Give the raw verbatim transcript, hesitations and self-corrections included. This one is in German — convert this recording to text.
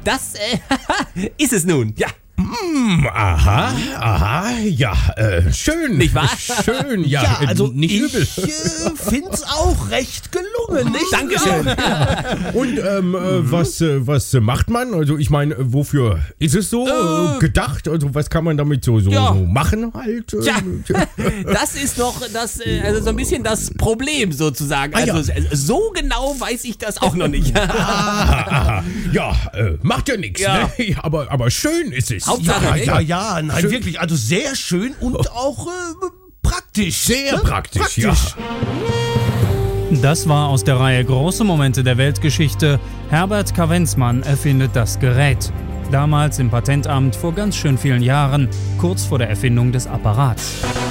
das äh, ist es nun. Ja. Mm, aha, aha, ja, äh, schön. Nicht wahr? Schön, ja, Ja, also äh, nicht ich übel. äh, find's auch recht gelungen, nicht? Dankeschön. Und ähm, äh, was, äh, was äh, macht man? Also ich meine, äh, wofür ist es so äh, gedacht? Also was kann man damit so, so, Ja. so machen halt? Äh, Tja, das ist noch das, äh, also so ein bisschen das Problem sozusagen. Ah, ja. Also äh, so genau weiß ich das auch noch nicht. aha, aha. Ja, äh, macht ja nichts, Ja. ne? Aber, aber schön ist es. Hauptsache, Ja, ey. ja, ja, nein, Schön. wirklich, also sehr schön und auch äh, praktisch. Sehr ne? praktisch, ja. Das war aus der Reihe Große Momente der Weltgeschichte. Herbert Kavenzmann erfindet das Gerät. Damals im Patentamt vor ganz schön vielen Jahren, kurz vor der Erfindung des Apparats.